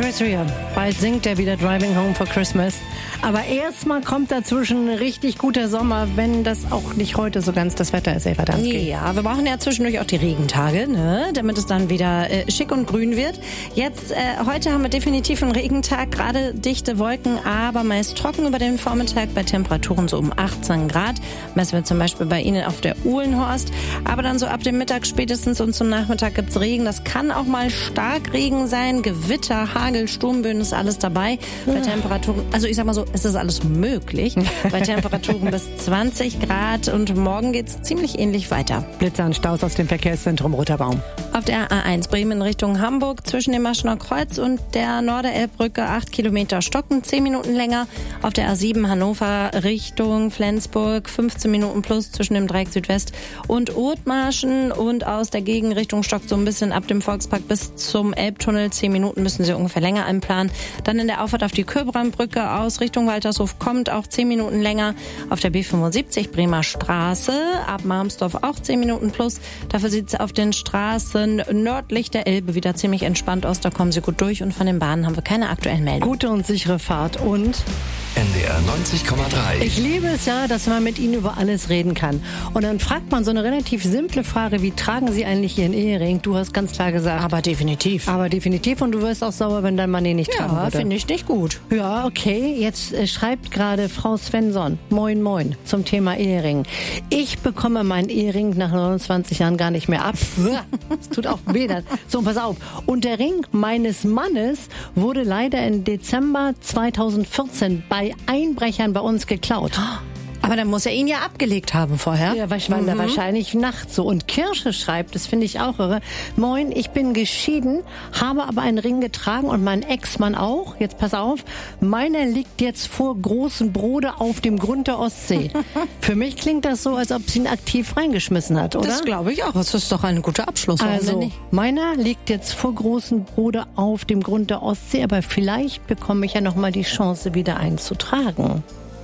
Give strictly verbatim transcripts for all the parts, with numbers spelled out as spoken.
Chris Rea. Bald singt er wieder Driving Home for Christmas. Aber erstmal kommt dazwischen ein richtig guter Sommer, wenn das auch nicht heute so ganz das Wetter ist, Eva Dansky. Ja, wir brauchen ja zwischendurch auch die Regentage, ne? Damit es dann wieder äh, schick und grün wird. Jetzt, äh, heute haben wir definitiv einen Regentag, gerade dichte Wolken, aber meist trocken über den Vormittag bei Temperaturen so um achtzehn Grad. Messen wir zum Beispiel bei Ihnen auf der Uhlenhorst. Aber dann so ab dem Mittag spätestens und zum Nachmittag gibt's Regen. Das kann auch mal Starkregen sein, Gewitter, Hagel, Sturmböen ist alles dabei. Bei Temperaturen, also ich sag mal so, es ist alles möglich. Bei Temperaturen bis zwanzig Grad und morgen geht's ziemlich ähnlich weiter. Blitzer und Staus aus dem Verkehrszentrum Roter Baum. Auf der A eins Bremen Richtung Hamburg zwischen dem Maschener Kreuz und der Norderelbbrücke acht Kilometer stocken, zehn Minuten länger. Auf der A sieben Hannover Richtung Flensburg fünfzehn Minuten plus zwischen dem Dreieck Südwest und Othmarschen und aus der Gegenrichtung stockt so ein bisschen ab dem Volkspark bis zum Elbtunnel. zehn Minuten müssen Sie ungefähr länger einplanen. Dann in der Auffahrt auf die Köbrandbrücke aus Richtung Waltershof kommt auch zehn Minuten länger. Auf der B fünfundsiebzig Bremer Straße ab Marmsdorf auch zehn Minuten plus. Dafür sieht es auf den Straßen nördlich der Elbe wieder ziemlich entspannt aus. Da kommen Sie gut durch und von den Bahnen haben wir keine aktuellen Meldungen. Gute und sichere Fahrt und N D R neunzig Komma drei. ich liebe es ja, dass man mit Ihnen über alles reden kann. Und dann fragt man so eine relativ simple Frage, wie tragen Sie eigentlich Ihren Ehering? Du hast ganz klar gesagt. Aber definitiv. Aber definitiv, und du wirst auch sauer, wenn dein Mann ihn nicht tragen Ja, würde. finde ich nicht gut. Ja, okay. Jetzt äh, schreibt gerade Frau Svensson, moin moin, zum Thema Ehering. Ich bekomme meinen Ehering nach neunundzwanzig Jahren gar nicht mehr ab. Das tut auch weh. So, pass auf. Und der Ring meines Mannes wurde leider im Dezember zweitausendvierzehn bei Einbrechern bei uns geklaut. Aber dann muss er ihn ja abgelegt haben vorher. Ja, war mhm. wahrscheinlich nachts so. Und Kirsche schreibt, das finde ich auch irre. Moin, ich bin geschieden, habe aber einen Ring getragen und mein Ex-Mann auch. Jetzt pass auf, meiner liegt jetzt vor großen Brode auf dem Grund der Ostsee. Für mich klingt das so, als ob sie ihn aktiv reingeschmissen hat, oder? Das glaube ich auch. Das ist doch ein guter Abschluss. Warum denn Also, nicht? meiner liegt jetzt vor großen Brode auf dem Grund der Ostsee, aber vielleicht bekomme ich ja noch mal die Chance, wieder einen zu tragen.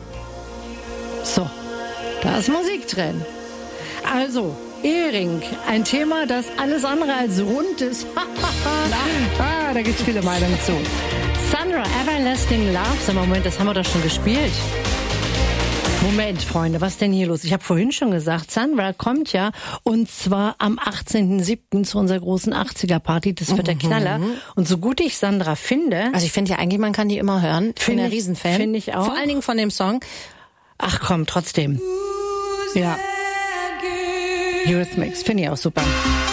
So, da ist Musik drin. Also, Ehering, ein Thema, das alles andere als rund ist. Ah, da gibt's viele Meinungen zu. Sandra, Everlasting Love, im Moment, das haben wir doch schon gespielt. Moment, Freunde, was ist denn hier los? Ich habe vorhin schon gesagt, Sandra kommt ja, und zwar am achtzehnten siebten zu unserer großen achtziger-Party. Das wird der Knaller. Und so gut ich Sandra finde... Also ich finde ja eigentlich, man kann die immer hören. Ich bin ein Riesenfan. Finde ich auch. Vor allen Dingen von dem Song. Ach komm, trotzdem. Ja. Eurythmics, finde ich auch super.